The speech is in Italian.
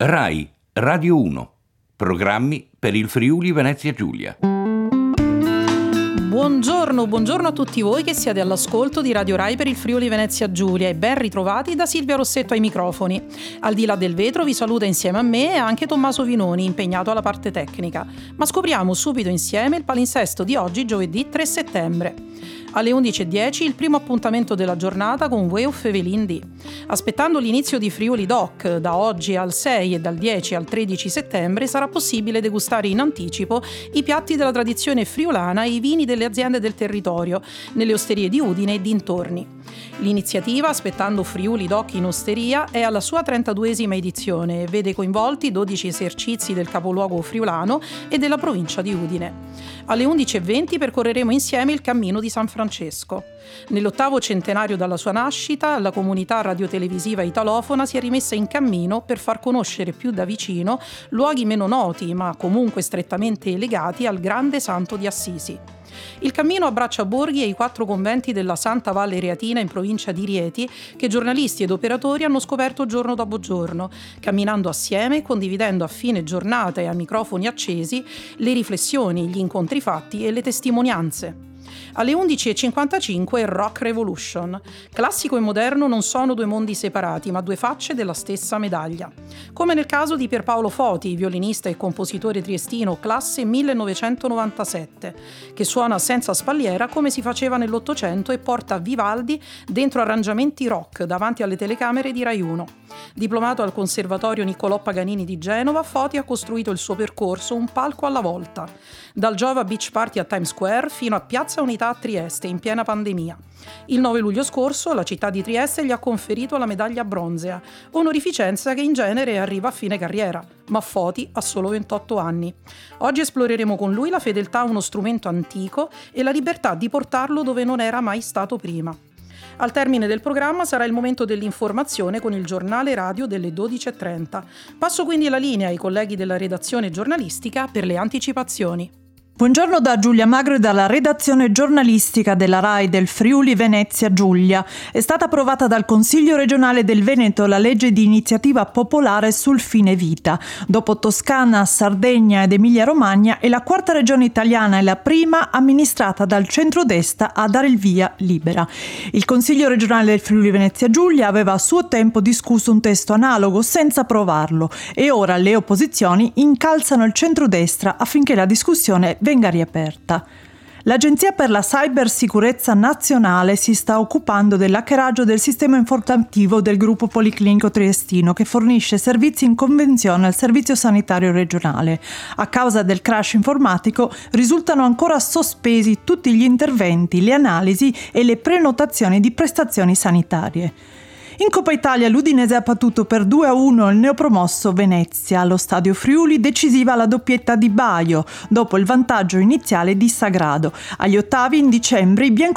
RAI Radio 1. Programmi per il Friuli Venezia Giulia. Buongiorno a tutti voi che siete all'ascolto di Radio Rai per il Friuli Venezia Giulia e ben ritrovati da Silvia Rossetto ai microfoni. Al di là del vetro vi saluta insieme a me anche Tommaso Vinoni, impegnato alla parte tecnica. Ma scopriamo subito insieme il palinsesto di oggi, giovedì 3 settembre. Alle 11:10 il primo appuntamento della giornata con Way of Evelyn D. Aspettando l'inizio di Friuli Doc, da oggi al 6 e dal 10 al 13 settembre sarà possibile degustare in anticipo i piatti della tradizione friulana e i vini delle aziende del territorio, nelle osterie di Udine e dintorni. L'iniziativa Aspettando Friuli Doc in Osteria è alla sua 32esima edizione e vede coinvolti 12 esercizi del capoluogo friulano e della provincia di Udine. Alle 11:20 percorreremo insieme il cammino di San Francesco. Nell'8° centenario dalla sua nascita, la comunità radiotelevisiva italofona si è rimessa in cammino per far conoscere più da vicino luoghi meno noti, ma comunque strettamente legati al grande santo di Assisi. Il cammino abbraccia borghi e i 4 conventi della Santa Valle Reatina in provincia di Rieti che giornalisti ed operatori hanno scoperto giorno dopo giorno, camminando assieme, condividendo a fine giornata e a microfoni accesi le riflessioni, gli incontri fatti e le testimonianze. Alle 11:55 Rock Revolution. Classico e moderno non sono 2 mondi separati, ma 2 facce della stessa medaglia. Come nel caso di Pierpaolo Foti, violinista e compositore triestino classe 1997, che suona senza spalliera come si faceva nell'Ottocento e porta Vivaldi dentro arrangiamenti rock davanti alle telecamere di Rai 1. Diplomato al Conservatorio Niccolò Paganini di Genova, Foti ha costruito il suo percorso un palco alla volta, dal Jova Beach Party a Times Square fino a Piazza Unità a Trieste in piena pandemia. Il 9 luglio scorso la città di Trieste gli ha conferito la medaglia bronzea, onorificenza che in genere arriva a fine carriera, ma Foti ha solo 28 anni. Oggi esploreremo con lui la fedeltà a uno strumento antico e la libertà di portarlo dove non era mai stato prima. Al termine del programma sarà il momento dell'informazione con il giornale radio delle 12:30. Passo quindi la linea ai colleghi della redazione giornalistica per le anticipazioni. Buongiorno da Giulia Magro e dalla redazione giornalistica della RAI del Friuli Venezia Giulia. È stata approvata dal Consiglio regionale del Veneto la legge di iniziativa popolare sul fine vita. Dopo Toscana, Sardegna ed Emilia-Romagna è la 4ª regione italiana e la prima amministrata dal centrodestra a dare il via libera. Il Consiglio regionale del Friuli Venezia Giulia aveva a suo tempo discusso un testo analogo senza approvarlo e ora le opposizioni incalzano il centrodestra affinché la discussione venga riaperta. L'Agenzia per la Cybersicurezza Nazionale si sta occupando dell'hackeraggio del sistema informativo del gruppo Policlinico Triestino che fornisce servizi in convenzione al Servizio Sanitario Regionale. A causa del crash informatico risultano ancora sospesi tutti gli interventi, le analisi e le prenotazioni di prestazioni sanitarie. In Coppa Italia l'Udinese ha battuto per 2-1 il neopromosso Venezia. Allo Stadio Friuli decisiva la doppietta di Baio, dopo il vantaggio iniziale di Sagrado. Agli ottavi in dicembre i bianconeri